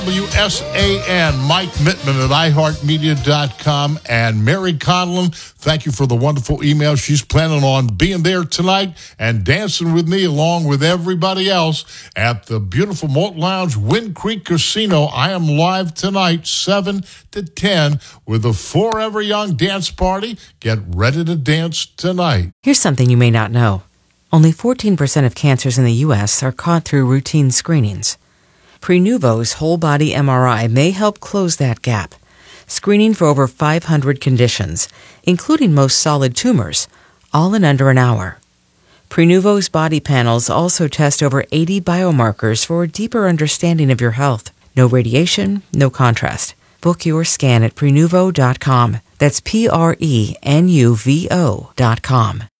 WSAN, Mike Mittman at iHeartMedia.com, and Mary Conlon, thank you for the wonderful email. She's planning on being there tonight and dancing with me along with everybody else at the beautiful Malt Lounge, Wind Creek Casino. I am live tonight, 7 to 10, with the Forever Young Dance Party. Get ready to dance tonight. Here's something you may not know. Only 14% of cancers in the U.S. are caught through routine screenings. Prenuvo's whole-body MRI may help close that gap, screening for over 500 conditions, including most solid tumors, all in under an hour. Prenuvo's body panels also test over 80 biomarkers for a deeper understanding of your health. No radiation, no contrast. Book your scan at Prenuvo.com. That's Prenuvo.com.